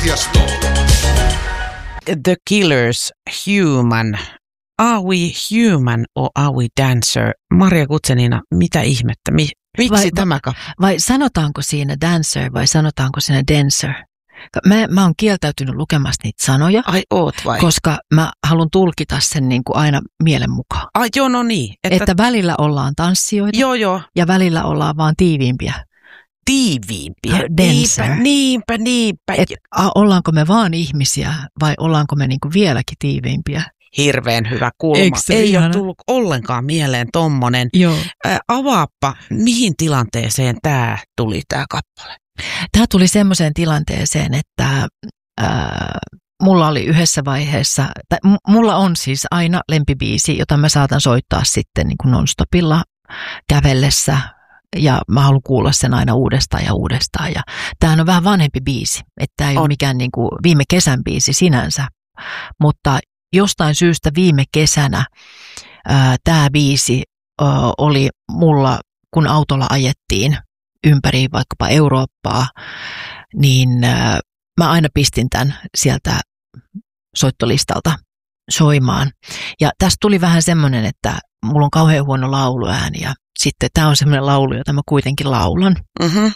The Killers, Human. Are we human or are we dancer? Maria Guzenina, mitä ihmettä? Miksi tämä kappale? Vai sanotaanko siinä dancer vai sanotaanko siinä dancer? Mä oon kieltäytynyt lukemasta niitä sanoja, Ai oot vai? koska mä haluan tulkita sen niin kuin aina mielen mukaan. Ai joo, no niin. Että välillä ollaan tanssijoita Joo. ja välillä ollaan vaan tiiviimpiä. Tiiviimpiä. Dancer. Niinpä. Ollaanko me vaan ihmisiä vai ollaanko me niin kuin vieläkin tiiviimpiä? Hirveän hyvä kulma. Ei ole tullut ollenkaan mieleen tommonen. Joo. Avaappa, mihin tilanteeseen tämä tuli tämä kappale? Tämä tuli semmoiseen tilanteeseen, että mulla oli yhdessä vaiheessa, mulla on siis aina lempibiisi, jota mä saatan soittaa sitten niin kuin non-stopilla kävellessä. Ja mä haluan kuulla sen aina uudestaan ja uudestaan. Ja tämähän on vähän vanhempi biisi, että tämä ei ole mikään niin kuin viime kesän biisi sinänsä. Mutta jostain syystä viime kesänä tämä biisi oli mulla, kun autolla ajettiin ympäri vaikkapa Eurooppaa, niin mä aina pistin tämän sieltä soittolistalta soimaan. Ja tästä tuli vähän semmoinen, että mulla on kauhean huono lauluääni ja sitten tämä on semmoinen laulu, jota mä kuitenkin laulan. Mm-hmm.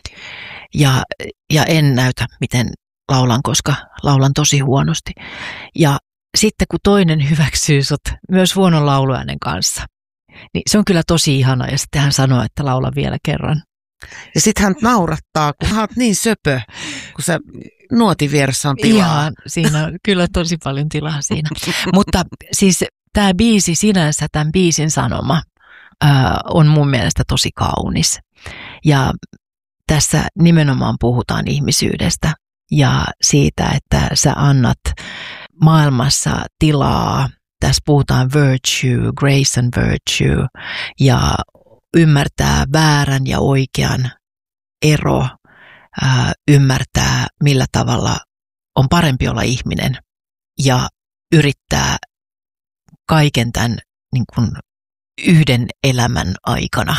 Ja en näytä, miten laulan, koska laulan tosi huonosti. Ja sitten kun toinen hyväksyy sut myös huonon lauluäänen kanssa, niin se on kyllä tosi ihana. Ja sitten hän sanoo, että laula vielä kerran. Ja sitten hän naurattaa, kun hän on niin söpö, kun se nuotin vieressä on tilaa. Ihan, siinä on kyllä tosi paljon tilaa siinä. Mutta siis tämä biisi sinänsä, tämän biisin sanoma, on mun mielestä tosi kaunis. Ja tässä nimenomaan puhutaan ihmisyydestä ja siitä, että sä annat maailmassa tilaa. Tässä puhutaan virtue, grace and virtue ja ymmärtää väärän ja oikean ero, ymmärtää millä tavalla on parempi olla ihminen ja yrittää kaiken tämän niin kuin yhden elämän aikana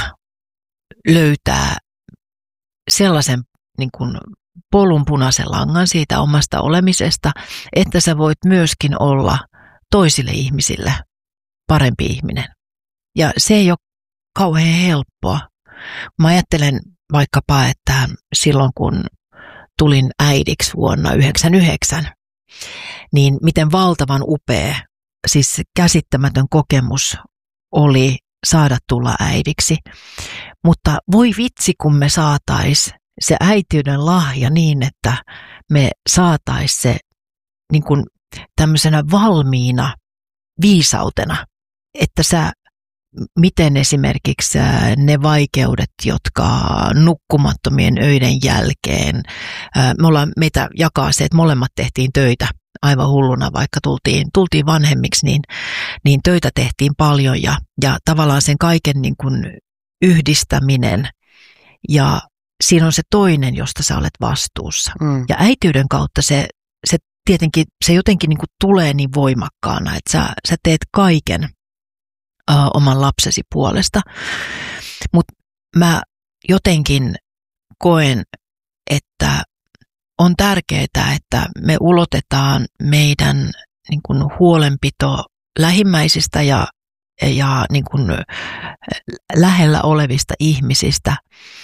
löytää sellaisen niin kuin polun punaisen langan siitä omasta olemisesta, että sä voit myöskin olla toisille ihmisille parempi ihminen. Ja se ei ole kauhean helppoa. Mä ajattelen vaikkapa, että silloin kun tulin äidiksi vuonna 1999, niin miten valtavan upea, siis käsittämätön kokemus oli saada tulla äidiksi. Mutta voi vitsi, kun me saatais se äitiyden lahja niin, että me saatais se niin kuin tämmöisenä valmiina viisautena, että sä miten esimerkiksi ne vaikeudet, jotka nukkumattomien öiden jälkeen, meitä jakaa se, että molemmat tehtiin töitä aivan hulluna, vaikka tultiin vanhemmiksi, niin töitä tehtiin paljon ja tavallaan sen kaiken niin kuin yhdistäminen ja siinä on se toinen, josta sä olet vastuussa. Ja äitiyden kautta se tietenkin se jotenkin niin kuin tulee niin voimakkaana, että sä teet kaiken oman lapsesi puolesta. Mutta mä jotenkin koen, että on tärkeää, että me ulotetaan meidän niin kuin huolenpito lähimmäisistä ja niin kuin lähellä olevista ihmisistä,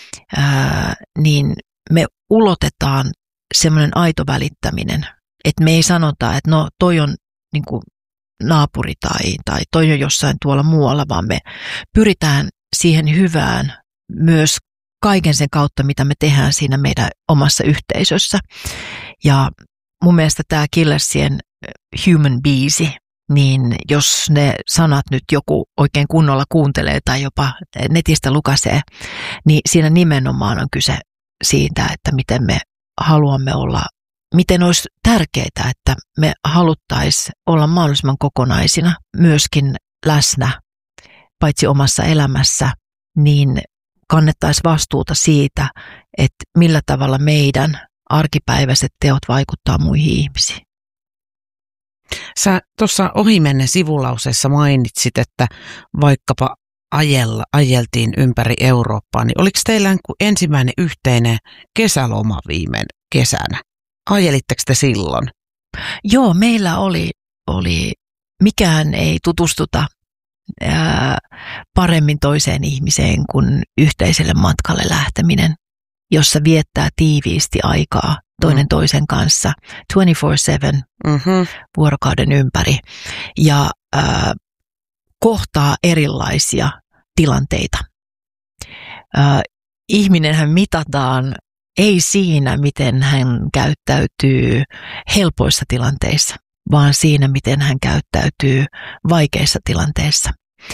niin me ulotetaan semmoinen aito välittäminen, että me ei sanota, että no toi on niin kuin naapuri tai toi on jossain tuolla muualla, vaan me pyritään siihen hyvään myös kaiken sen kautta, mitä me tehdään siinä meidän omassa yhteisössä. Ja mun mielestä tämä Killersien Human biisi, niin jos ne sanat nyt joku oikein kunnolla kuuntelee tai jopa netistä lukasee, niin siinä nimenomaan on kyse siitä, että miten me haluamme olla, miten olisi tärkeää, että me haluttaisiin olla mahdollisimman kokonaisina, myöskin läsnä, paitsi omassa elämässä, niin kannettaisiin vastuuta siitä, että millä tavalla meidän arkipäiväiset teot vaikuttaa muihin ihmisiin. Sä tuossa ohimennen sivulauseessa mainitsit, että vaikkapa ajeltiin ympäri Eurooppaa, niin oliko teillä ensimmäinen yhteinen kesäloma viime kesänä? Ajelitteko te silloin? Joo, meillä oli mikään ei tutustuta paremmin toiseen ihmiseen kuin yhteiselle matkalle lähteminen, jossa viettää tiiviisti aikaa toinen toisen kanssa 24/7 vuorokauden ympäri ja kohtaa erilaisia tilanteita. Ihminenhän mitataan ei siinä, miten hän käyttäytyy helpoissa tilanteissa, vaan siinä, miten hän käyttäytyy vaikeissa tilanteissa.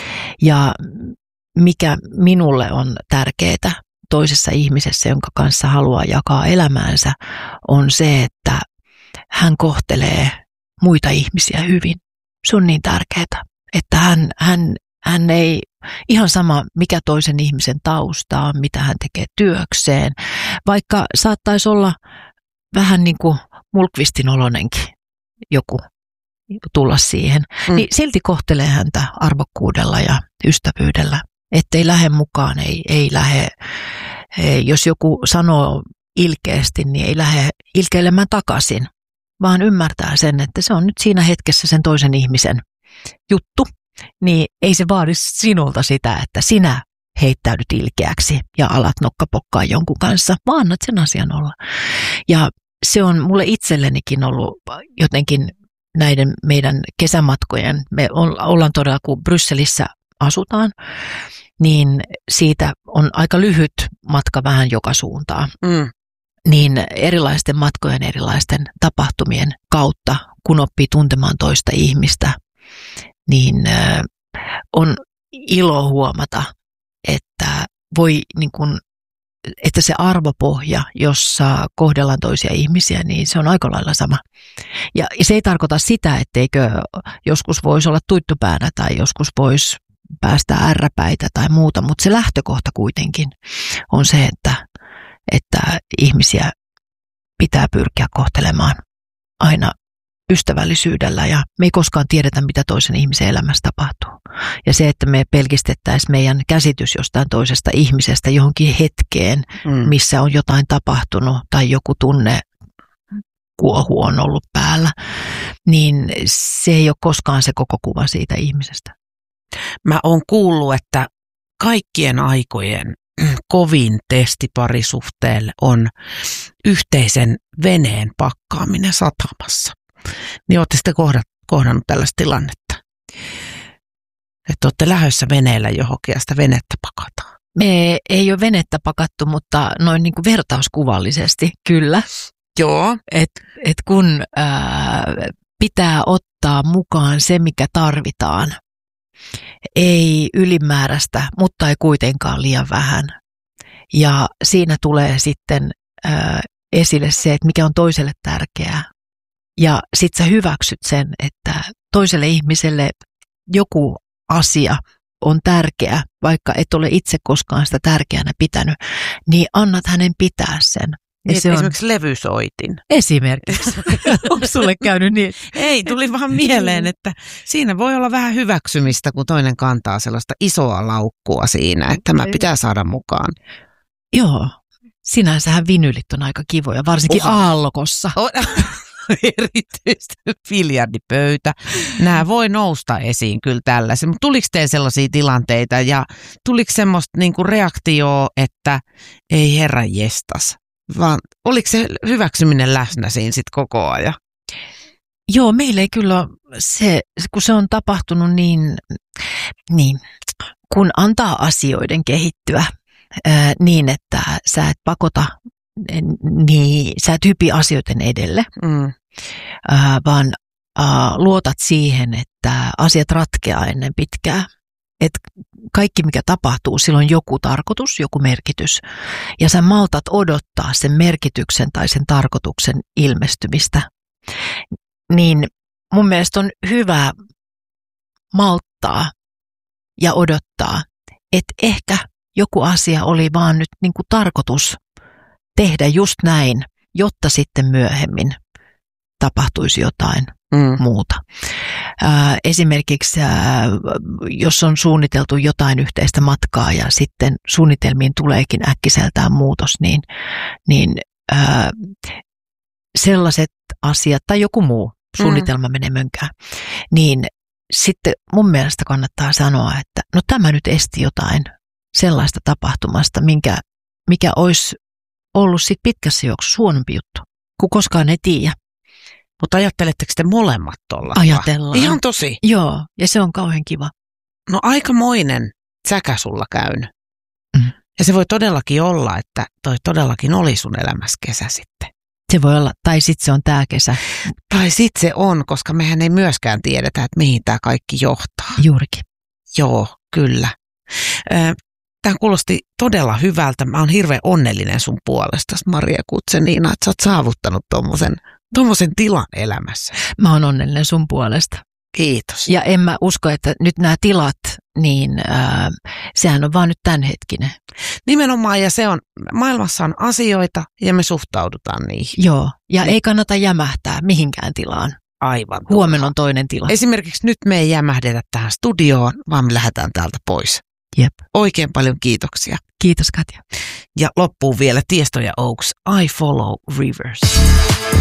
Ja mikä minulle on tärkeää toisessa ihmisessä, jonka kanssa haluaa jakaa elämäänsä, on se, että hän kohtelee muita ihmisiä hyvin. Se on niin tärkeää, että hän ei ihan sama mikä toisen ihmisen tausta on, mitä hän tekee työkseen, vaikka saattaisi olla vähän niin kuin Mulkvistin oloinenkin joku tulla siihen, niin silti kohtelee häntä arvokkuudella ja ystävyydellä, ettei lähde mukaan, ei lähde, jos joku sanoo ilkeästi, niin ei lähde ilkeilemään takaisin, vaan ymmärtää sen, että se on nyt siinä hetkessä sen toisen ihmisen juttu, niin ei se vaadi sinulta sitä, että sinä heittäydyt ilkeäksi ja alat nokkapokkaa jonkun kanssa, vaan annat sen asian olla. Ja se on mulle itsellenikin ollut jotenkin näiden meidän kesämatkojen, me ollaan todella, kun Brysselissä asutaan, niin siitä on aika lyhyt matka vähän joka suuntaan. Niin erilaisten matkojen, erilaisten tapahtumien kautta, kun oppii tuntemaan toista ihmistä, niin on ilo huomata, että voi niin kuin, että se arvopohja, jossa kohdellaan toisia ihmisiä, niin se on aika lailla sama. Ja se ei tarkoita sitä, etteikö joskus voisi olla tuittupäänä tai joskus voisi päästä ärräpäitä tai muuta, mutta se lähtökohta kuitenkin on se, että ihmisiä pitää pyrkiä kohtelemaan aina ystävällisyydellä ja me ei koskaan tiedetä, mitä toisen ihmisen elämässä tapahtuu. Ja se, että me pelkistettäisiin meidän käsitys jostain toisesta ihmisestä johonkin hetkeen, missä on jotain tapahtunut tai joku tunne kuohu on ollut päällä, niin se ei ole koskaan se koko kuva siitä ihmisestä. Mä oon kuullut, että kaikkien aikojen kovin testi parisuhteelle on yhteisen veneen pakkaaminen satamassa. Niin ootte sitten kohdannut tällaista tilannetta, että olette lähdössä veneellä johonkin ja sitä venettä pakataan. Me ei ole venettä pakattu, mutta noin niin kuin vertauskuvallisesti kyllä. Joo. Et kun pitää ottaa mukaan se, mikä tarvitaan, ei ylimääräistä, mutta ei kuitenkaan liian vähän. Ja siinä tulee sitten esille se, että mikä on toiselle tärkeää. Ja sit sä hyväksyt sen, että toiselle ihmiselle joku asia on tärkeä, vaikka et ole itse koskaan sitä tärkeänä pitänyt, niin annat hänen pitää sen. Ja se esimerkiksi on levysoitin. Esimerkiksi. Onko sulle käynyt niin? Ei, tuli vaan mieleen, että siinä voi olla vähän hyväksymistä, kun toinen kantaa sellaista isoa laukkua siinä, että tämä pitää saada mukaan. Joo, sinänsähän vinylit on aika kivoja, varsinkin aallokossa. Erityisesti biljardipöytä. Nämä voi nousta esiin kyllä tällaisen. Mutta tuliko teille sellaisia tilanteita ja tuliko semmoista niinku reaktioa, että ei herran jestas, vaan oliko se hyväksyminen läsnä siinä sitten koko ajan? Joo, meillä ei kyllä se, kun se on tapahtunut niin kun antaa asioiden kehittyä niin, että sä et pakota, niin sä et hypi asioiden edelle, vaan luotat siihen, että asiat ratkeaa ennen pitkää. Että kaikki mikä tapahtuu, sillä on joku tarkoitus, joku merkitys. Ja sä maltat odottaa sen merkityksen tai sen tarkoituksen ilmestymistä. Niin mun mielestä on hyvä malttaa ja odottaa, että ehkä joku asia oli vaan nyt niin kuin tarkoitus tehdä just näin, jotta sitten myöhemmin tapahtuisi jotain muuta. Esimerkiksi jos on suunniteltu jotain yhteistä matkaa ja sitten suunnitelmiin tuleekin äkkiseltään muutos, niin sellaiset asiat tai joku muu suunnitelma menee mönkään, niin sitten mun mielestä kannattaa sanoa, että no tämä nyt esti jotain sellaista tapahtumasta, mikä olisi ollut sit pitkässä juoksussa huonompi juttu, kun koskaan ei tiedä. Mutta ajatteletteko te molemmat tuolla? Ajatellaan. Ihan tosi. Joo, ja se on kauhean kiva. No aikamoinen säkä sulla käynyt. Ja se voi todellakin olla, että toi todellakin oli sun elämässä kesä sitten. Se voi olla, tai sitten se on tämä kesä. Tai sitten se on, koska mehän ei myöskään tiedetä, että mihin tämä kaikki johtaa. Juurikin. Joo, kyllä. Tämä kuulosti todella hyvältä. Mä oon hirveän onnellinen sun puolesta, Maria Guzenina, että sä oot saavuttanut tommosen tilan elämässä. Mä oon onnellinen sun puolesta. Kiitos. Ja en mä usko, että nyt nämä tilat, niin sehän on vaan nyt tämänhetkinen. Nimenomaan, ja se on, maailmassa on asioita ja me suhtaudutaan niihin. Joo, ja ei kannata jämähtää mihinkään tilaan. Aivan. Huomenna on toinen tila. Esimerkiksi nyt me ei jämähdetä tähän studioon, vaan me lähdetään täältä pois. Jep. Oikein paljon kiitoksia. Kiitos Katja. Ja loppuun vielä Tiesto ja Oaks, I Follow Rivers.